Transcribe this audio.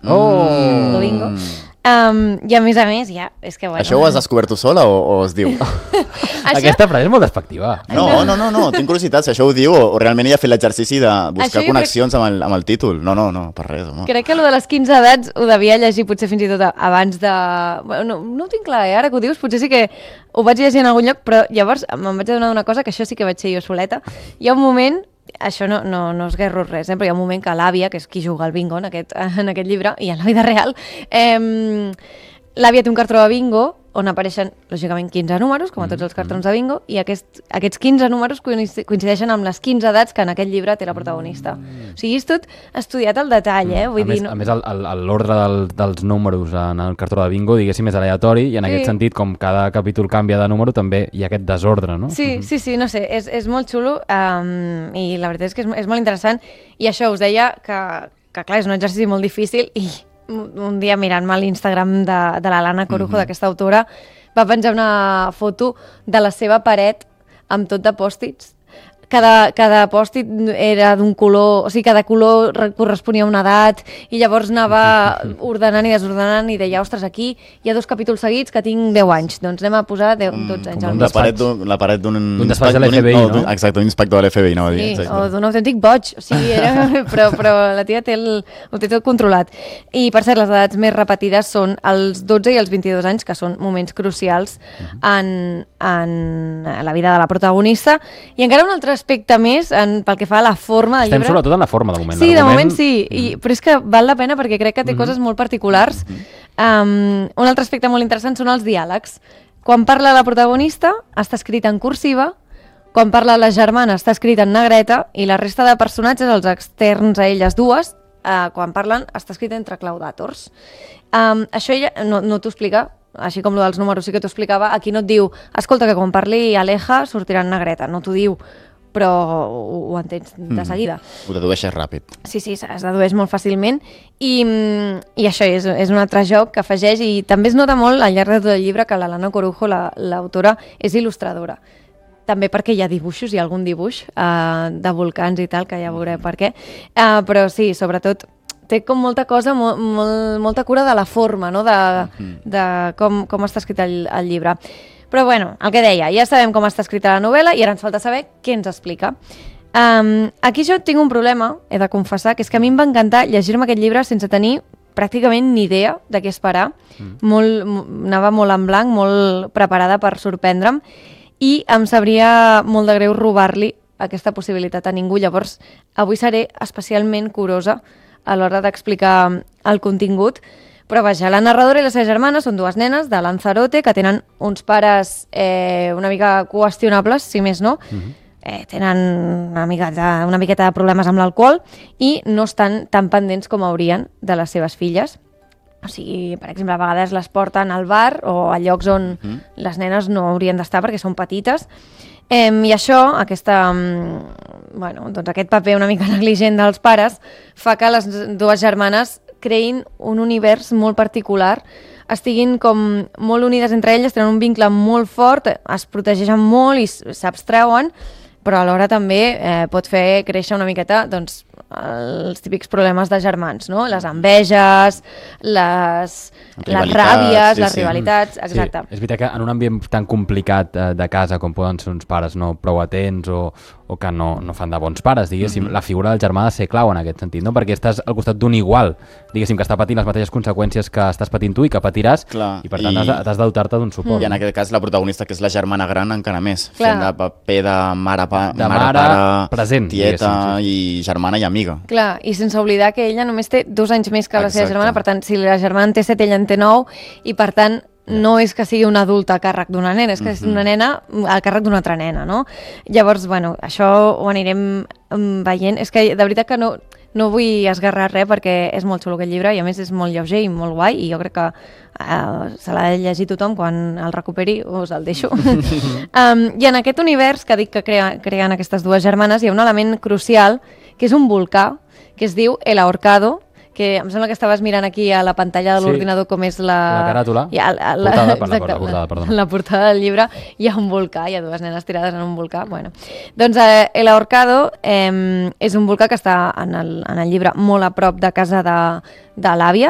El bingo. I a més, ja, és que bueno... Això ho has descobert tu sola o es diu? Aquesta frase és molt despectiva. No, tinc curiositat si això ho diu o realment ella ha fet l'exercici de buscar connexions amb el títol. No, per res, home. Crec que allò de les 15 edats ho devia llegir potser fins i tot abans de... Bueno, no ho tinc clar, ara que ho dius, potser sí que ho vaig llegir en algun lloc, però llavors me'n vaig adonar d'una cosa, que això sí que vaig ser jo soleta. Hi ha un moment, això no esguerro res, però hi ha un moment que l'àvia, que és qui juga al bingo en aquest llibre, i en la vida real, l'àvia té un cartró de bingo on apareixen, lògicament, 15 números, com a tots els cartrons de bingo, i aquests 15 números coincideixen amb les 15 edats que en aquest llibre té la protagonista. O sigui, és tot estudiat al detall, Vull dir, a més, l'ordre dels números en el cartró de bingo, diguéssim, és aleatori, i en aquest sentit, com cada capítol canvia de número, també hi ha aquest desordre, no? Sí, no sé, és molt xulo, i la veritat és que és molt interessant, i això us deia que clar, és un exercici molt difícil, i un dia mirant-me a l'Instagram de l'Alana Corujo, d'aquesta autora, va penjar una foto de la seva paret amb tot de pòstits. Cada pòstit era d'un color, o sigui, cada color corresponia a una edat, i llavors anava ordenant i desordenant i deia, ostres, aquí hi ha 2 capítols seguits que tinc 10 anys, doncs anem a posar 12 anys. La paret d'un despatx de l'FBI, no? Exacte, un inspector de l'FBI, no? Sí, o d'un autèntic boig, o sigui, però la tia ho té tot controlat. I, per cert, les edats més repetides són els 12 i els 22 anys, que són moments crucials en la vida de la protagonista, i encara un altre aspecte més pel que fa a la forma del llibre. Estem sobretot en la forma, de moment. Sí, de moment sí, però és que val la pena perquè crec que té coses molt particulars. Un altre aspecte molt interessant són els diàlegs. Quan parla la protagonista està escrit en cursiva, quan parla la germana està escrit en negreta, i la resta de personatges, els externs a elles dues, quan parlen està escrit entre claudàtors. Això ella no t'ho explica, així com el dels números sí que t'ho explicava. Aquí no et diu, escolta, que quan parli Aleja sortirà en negreta, no t'ho diu, però ho entens de seguida. Ho dedueixes ràpid. Sí, es dedueix molt fàcilment, i això és un altre joc que afegeix, i també es nota molt al llarg de tot el llibre que l'Alana Corujo, l'autora, és il·lustradora. També perquè hi ha dibuixos, hi ha algun dibuix de volcans i tal, que ja veuré per què, però sí, sobretot té com molta cosa, molta cura de la forma, no? de com està escrit el llibre. Però bueno, el que deia, ja sabem com està escrita la novel·la i ara ens falta saber què ens explica. Aquí jo tinc un problema, he de confessar, que és que a mi em va encantar llegir-me aquest llibre sense tenir pràcticament ni idea de què esperar. Anava molt en blanc, molt preparada per sorprendre'm, i em sabria molt de greu robar-li aquesta possibilitat a ningú. Llavors, avui seré especialment curosa a l'hora d'explicar el contingut. Però vaja, la narradora i la seva germana són 2 nenes de Lanzarote que tenen uns pares una mica qüestionables, si més no. Tenen una miqueta de problemes amb l'alcohol i no estan tan pendents com haurien de les seves filles. O sigui, per exemple, a vegades les porten al bar o a llocs on les nenes no haurien d'estar perquè són petites. I això, aquest paper una mica negligent dels pares, fa que les 2 germanes creïn un univers molt particular, estiguin com molt unides entre elles, tenen un vincle molt fort, es protegeixen molt i s'abstreuen, però alhora també pot fer créixer una miqueta doncs, els típics problemes de germans, no? Les enveges, les ràbies, les rivalitats, exacte. Sí, és veritat que en un ambient tan complicat de casa com poden ser uns pares no prou atents o que no fan de bons pares, diguéssim, la figura del germà ha de ser clau en aquest sentit, no? Perquè estàs al costat d'un igual, diguéssim, que està patint les mateixes conseqüències que estàs patint tu i que patiràs, i per tant has de dotar-te d'un suport. I en aquest cas la protagonista, que és la germana gran, encara més, fent de paper de mare, pare, present, tieta i germana i amiga. Clar, i sense oblidar que ella només té 2 anys més que la seva germana, per tant, si la germana en té 7, ella en té 9, i per tant no és que sigui una adulta a càrrec d'una nena, és que és una nena a càrrec d'una altra nena, no? Llavors, bueno, això ho anirem veient. És que de veritat que no vull esgarrar res perquè és molt xulo aquest llibre i a més és molt lleuger i molt guai i jo crec que se l'ha de llegir tothom quan el recuperi, us el deixo. I en aquest univers que dic que creen aquestes 2 germanes hi ha un element crucial que és un volcà que es diu El Ahorcado, que em sembla que estaves mirant aquí a la pantalla de l'ordinador com és la caràtula, la portada del llibre. Hi ha un volcà, hi ha 2 nenes tirades en un volcà. Bueno, doncs El Ahorcado és un volcà que està en el llibre molt a prop de casa de l'àvia,